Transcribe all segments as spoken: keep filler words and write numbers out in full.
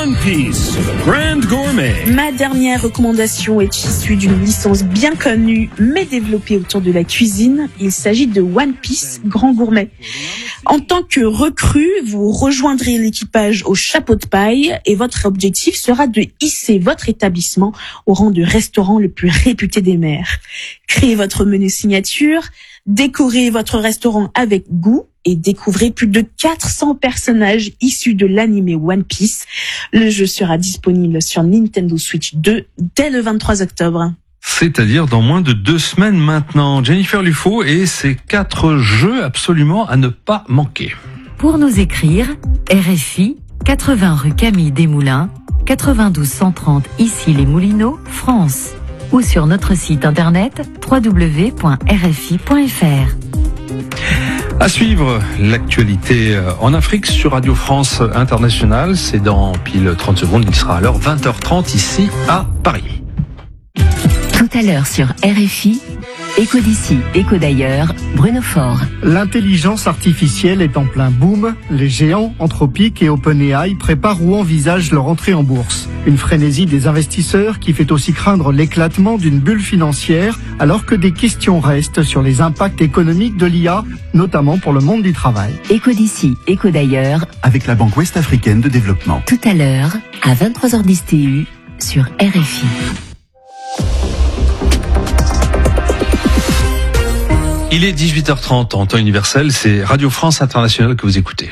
One Piece, Grand Gourmet. Ma dernière recommandation est issue d'une licence bien connue mais développée autour de la cuisine. Il s'agit de One Piece, Grand Gourmet. En tant que recrue, vous rejoindrez l'équipage au chapeau de paille et votre objectif sera de hisser votre établissement au rang de restaurant le plus réputé des mers. Créez votre menu signature, décorez votre restaurant avec goût et découvrez plus de quatre cents personnages issus de l'anime One Piece. Le jeu sera disponible sur Nintendo Switch deux dès le vingt-trois octobre. C'est-à-dire dans moins de deux semaines maintenant. Jennifer Lufo et ses quatre jeux absolument à ne pas manquer. Pour nous écrire, R F I, quatre-vingts rue Camille Desmoulins, quatre-vingt-douze cent trente ici les Moulineaux, France. Ou sur notre site internet w w w point r f i point f r. À suivre l'actualité en Afrique sur Radio France Internationale. C'est dans pile trente secondes. Il sera à l'heure vingt heures trente ici à Paris. Tout à l'heure sur R F I, Écho d'ici, Écho d'ailleurs, Bruno Faure. L'intelligence artificielle est en plein boom. Les géants Anthropic et OpenAI préparent ou envisagent leur entrée en bourse. Une frénésie des investisseurs qui fait aussi craindre l'éclatement d'une bulle financière, alors que des questions restent sur les impacts économiques de l'I A, notamment pour le monde du travail. Écho d'ici, Écho d'ailleurs, avec la Banque Ouest-Africaine de Développement. Tout à l'heure, à vingt-trois heures dix T U, sur R F I. Il est dix-huit heures trente en temps universel, c'est Radio France Internationale que vous écoutez.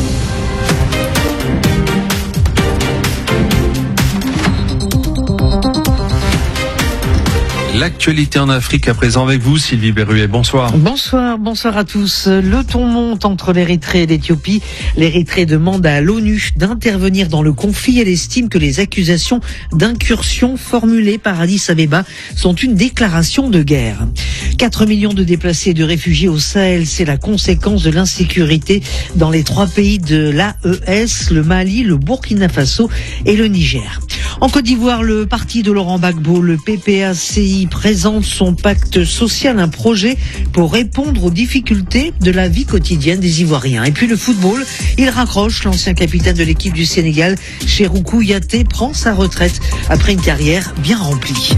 L'actualité en Afrique à présent avec vous, Sylvie Berruet. Bonsoir. Bonsoir, bonsoir à tous. Le ton monte entre l'Érythrée et l'Éthiopie. L'Érythrée demande à l'ONU d'intervenir dans le conflit. Elle estime que les accusations d'incursion formulées par Addis Abeba sont une déclaration de guerre. quatre millions de déplacés et de réfugiés au Sahel, c'est la conséquence de l'insécurité dans les trois pays de l'A E S, le Mali, le Burkina Faso et le Niger. En Côte d'Ivoire, le parti de Laurent Gbagbo, le P P A C I, présente son pacte social, un projet pour répondre aux difficultés de la vie quotidienne des Ivoiriens. Et puis le football, il raccroche. L'ancien capitaine de l'équipe du Sénégal, Cheikhou Kouyaté, prend sa retraite après une carrière bien remplie.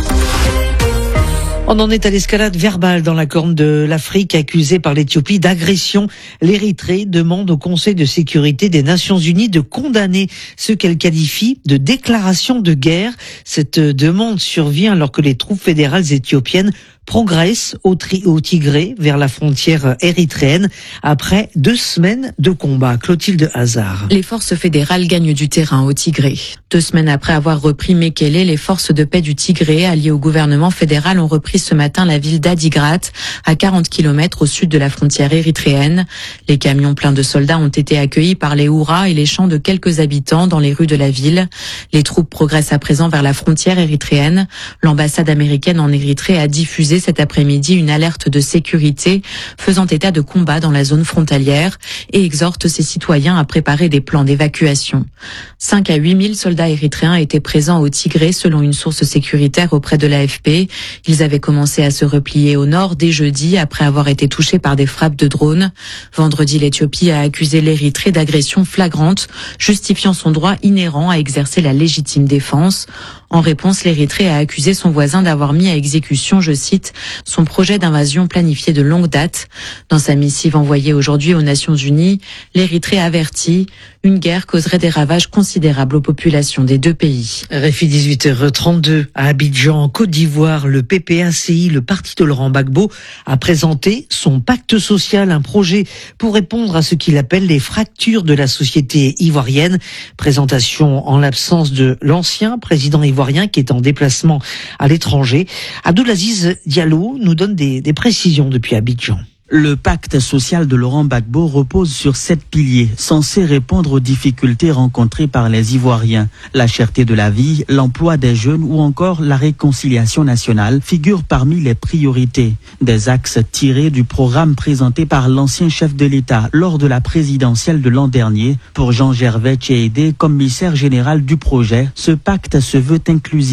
On en est à l'escalade verbale dans la Corne de l'Afrique, accusée par l'Éthiopie d'agression. L'Érythrée demande au Conseil de sécurité des Nations Unies de condamner ce qu'elle qualifie de déclaration de guerre. Cette demande survient alors que les troupes fédérales éthiopiennes progressent au, tri- au Tigré vers la frontière érythréenne après deux semaines de combat. Clotilde Hazard. Les forces fédérales gagnent du terrain au Tigré. Deux semaines après avoir repris Mekele, les forces de paix du Tigré, alliées au gouvernement fédéral, ont repris ce matin la ville d'Adigrat, à quarante kilomètres au sud de la frontière érythréenne. Les camions pleins de soldats ont été accueillis par les hurrahs et les chants de quelques habitants dans les rues de la ville. Les troupes progressent à présent vers la frontière érythréenne. L'ambassade américaine en Érythrée a diffusé cet après-midi une alerte de sécurité faisant état de combats dans la zone frontalière et exhorte ses citoyens à préparer des plans d'évacuation. cinq à huit mille soldats érythréens étaient présents au Tigré selon une source sécuritaire auprès de l'A F P. Ils avaient commencé à se replier au nord dès jeudi après avoir été touchés par des frappes de drones. Vendredi, l'Éthiopie a accusé l'Érythrée d'agression flagrante, justifiant son droit inhérent à exercer la légitime défense. En réponse, l'Érythrée a accusé son voisin d'avoir mis à exécution, je cite, son projet d'invasion planifié de longue date. Dans sa missive envoyée aujourd'hui aux Nations Unies, l'Érythrée avertit une guerre causerait des ravages considérables aux populations des deux pays. R F I dix-huit heures trente-deux à Abidjan, en Côte d'Ivoire, le P P A C I, le parti de Laurent Gbagbo, a présenté son pacte social, un projet pour répondre à ce qu'il appelle les fractures de la société ivoirienne. Présentation en l'absence de l'ancien président ivoirien qui est en déplacement à l'étranger. Abdoulaziz Diallo nous donne des, des précisions depuis Abidjan. Le pacte social de Laurent Gbagbo repose sur sept piliers censés répondre aux difficultés rencontrées par les Ivoiriens. La cherté de la vie, l'emploi des jeunes ou encore la réconciliation nationale figurent parmi les priorités. Des axes tirés du programme présenté par l'ancien chef de l'État lors de la présidentielle de l'an dernier. Pour Jean Gervais Tchéhédé, commissaire général du projet, ce pacte se veut inclusif.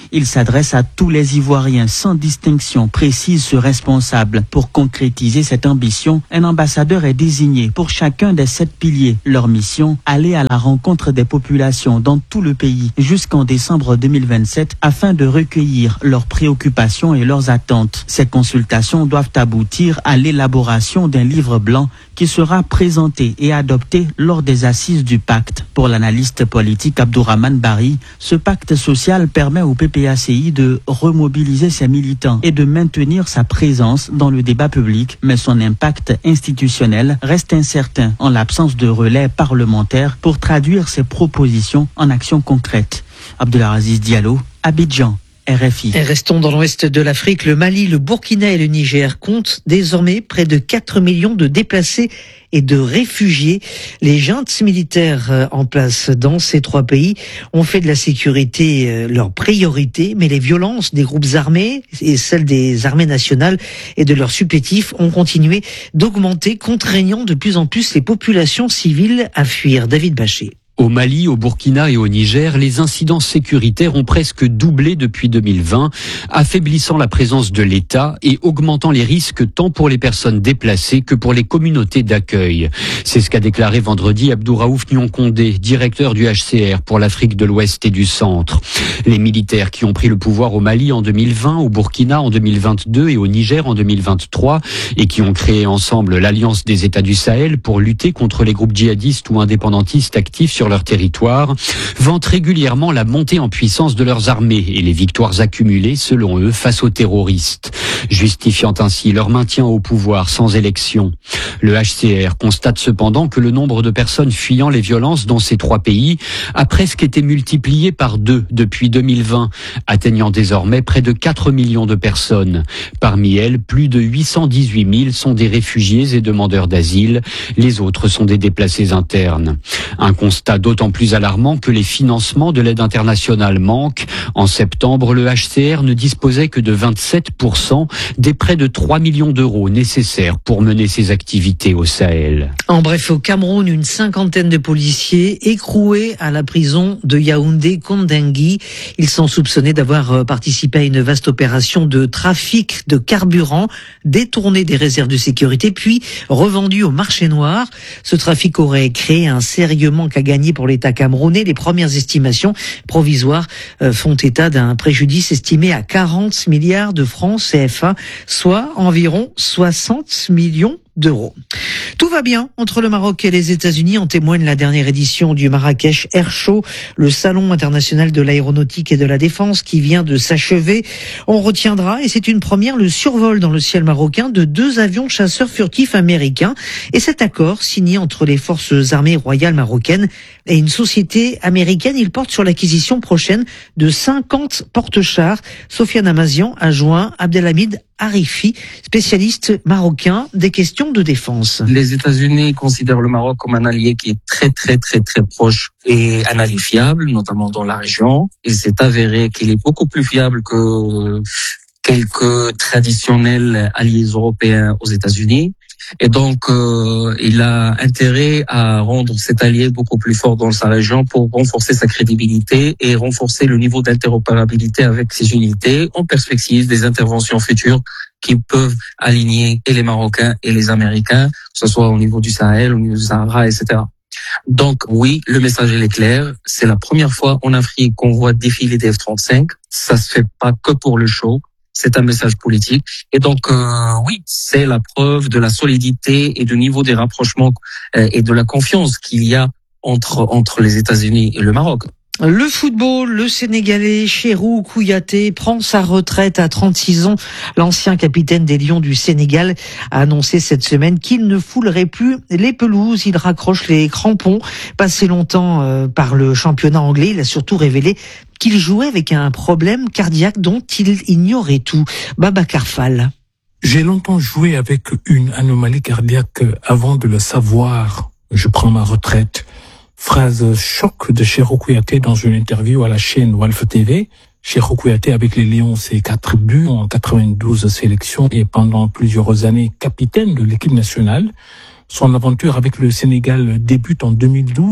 Il s'adresse à tous les Ivoiriens sans distinction, précise ce responsable. Pour concrétiser cette ambition, un ambassadeur est désigné pour chacun des sept piliers. Leur mission, aller à la rencontre des populations dans tout le pays jusqu'en décembre deux mille vingt-sept afin de recueillir leurs préoccupations et leurs attentes. Ces consultations doivent aboutir à l'élaboration d'un livre blanc qui sera présenté et adopté lors des assises du pacte. Pour l'analyste politique Abdourahmane Bari, ce pacte social permet au P P A C I de remobiliser ses militants et de maintenir sa présence dans le débat public, mais son impact institutionnel reste incertain en l'absence de relais parlementaire pour traduire ses propositions en actions concrètes. Abdelaziz Diallo, Abidjan. R F I. Et restons dans l'ouest de l'Afrique. Le Mali, le Burkina et le Niger comptent désormais près de quatre millions de déplacés et de réfugiés. Les juntes militaires en place dans ces trois pays ont fait de la sécurité leur priorité, mais les violences des groupes armés et celles des armées nationales et de leurs supplétifs ont continué d'augmenter, contraignant de plus en plus les populations civiles à fuir. David Bachet. Au Mali, au Burkina et au Niger, les incidents sécuritaires ont presque doublé depuis deux mille vingt, affaiblissant la présence de l'État et augmentant les risques tant pour les personnes déplacées que pour les communautés d'accueil. C'est ce qu'a déclaré vendredi Abdouraouf Nion-Condé, directeur du H C R pour l'Afrique de l'Ouest et du Centre. Les militaires qui ont pris le pouvoir au Mali en deux mille vingt, au Burkina en deux mille vingt-deux et au Niger en deux mille vingt-trois et qui ont créé ensemble l'Alliance des États du Sahel pour lutter contre les groupes djihadistes ou indépendantistes actifs sur leur territoire, vantent régulièrement la montée en puissance de leurs armées et les victoires accumulées, selon eux, face aux terroristes, justifiant ainsi leur maintien au pouvoir sans élection. Le H C R constate cependant que le nombre de personnes fuyant les violences dans ces trois pays a presque été multiplié par deux depuis deux mille vingt, atteignant désormais près de quatre millions de personnes. Parmi elles, plus de huit cent dix-huit mille sont des réfugiés et demandeurs d'asile, les autres sont des déplacés internes. Un constat d'autant plus alarmant que les financements de l'aide internationale manquent. En septembre, le H C R ne disposait que de vingt-sept pour cent des près de trois millions d'euros nécessaires pour mener ses activités au Sahel. En bref, au Cameroun, une cinquantaine de policiers écroués à la prison de Yaoundé-Kondengui. Ils sont soupçonnés d'avoir participé à une vaste opération de trafic de carburant, détourné des réserves de sécurité, puis revendu au marché noir. Ce trafic aurait créé un sérieux manque à gagner pour l'État camerounais. Les premières estimations provisoires font état d'un préjudice estimé à quarante milliards de francs C F A, soit environ soixante millions d'euros. Tout va bien entre le Maroc et les États-Unis, en témoigne la dernière édition du Marrakech Air Show, le salon international de l'aéronautique et de la défense qui vient de s'achever. On retiendra, et c'est une première, le survol dans le ciel marocain de deux avions chasseurs furtifs américains et cet accord signé entre les forces armées royales marocaines et une société américaine. Il porte sur l'acquisition prochaine de cinquante porte-chars. Sofiane Amazian a joint Abdelhamid Arifi, spécialiste marocain des questions de défense. Les États-Unis considèrent le Maroc comme un allié qui est très très très très proche et un allié fiable, notamment dans la région. Il s'est avéré qu'il est beaucoup plus fiable que quelques traditionnels alliés européens aux États-Unis. Et donc, euh, il a intérêt à rendre cet allié beaucoup plus fort dans sa région pour renforcer sa crédibilité et renforcer le niveau d'interopérabilité avec ses unités en perspective des interventions futures qui peuvent aligner et les Marocains et les Américains, que ce soit au niveau du Sahel, au niveau du Sahara, et cetera. Donc oui, le message est clair. C'est la première fois en Afrique qu'on voit défiler des F trente-cinq. Ça se fait pas que pour le show. C'est un message politique. Et donc, euh, oui, c'est la preuve de la solidité et du niveau des rapprochements euh, et de la confiance qu'il y a entre entre les États-Unis et le Maroc. Le football, le Sénégalais Cheikhou Kouyaté prend sa retraite à trente-six ans. L'ancien capitaine des Lions du Sénégal a annoncé cette semaine qu'il ne foulerait plus les pelouses. Il raccroche les crampons. Passé longtemps euh, par le championnat anglais, il a surtout révélé qu'il jouait avec un problème cardiaque dont il ignorait tout. Babacar Fall. J'ai longtemps joué avec une anomalie cardiaque avant de le savoir. Je prends ma retraite. Phrase choc de Cheikhou Kouyaté dans une interview à la chaîne Walf T V. Cheikhou Kouyaté avec les Lions, c'est quatre buts en quatre-vingt-douze sélections et pendant plusieurs années capitaine de l'équipe nationale. Son aventure avec le Sénégal débute en deux mille douze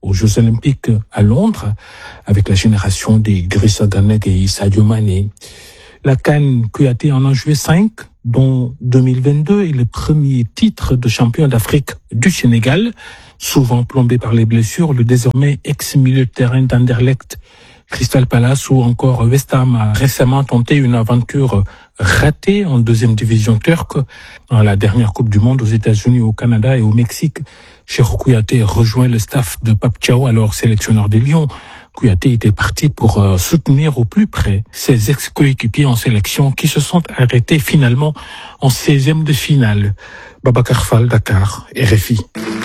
aux Jeux Olympiques à Londres, avec la génération des Idrissa Gana Gueye, Sadio Mané. La CAN Kouyaté en a joué cinq, dont deux mille vingt-deux et le premier titre de champion d'Afrique du Sénégal, souvent plombé par les blessures, le désormais ex-milieu de terrain d'Anderlecht, Crystal Palace ou encore West Ham a récemment tenté une aventure ratée en deuxième division turque. Dans la dernière Coupe du Monde aux États-Unis, au Canada et au Mexique, Cheikhou Kouyaté rejoint le staff de Pape Thiaw, alors sélectionneur des Lions. Kouyaté était parti pour euh, soutenir au plus près ses ex-coéquipiers en sélection qui se sont arrêtés finalement en seizième de finale. Babacar Fall, Dakar, R F I.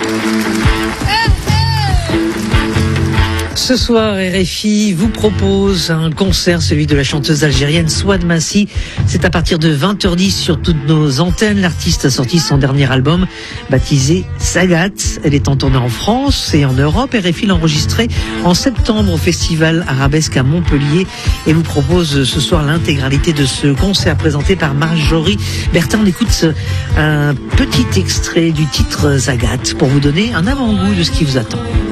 Ce soir, R F I vous propose un concert, celui de la chanteuse algérienne Souad Massi. C'est à partir de vingt heures dix sur toutes nos antennes. L'artiste a sorti son dernier album, baptisé Sagat. Elle est en tournée en France et en Europe. R F I l'a enregistré en septembre au Festival Arabesque à Montpellier et vous propose ce soir l'intégralité de ce concert présenté par Marjorie Bertin. On écoute un petit extrait du titre Sagat pour vous donner un avant-goût de ce qui vous attend.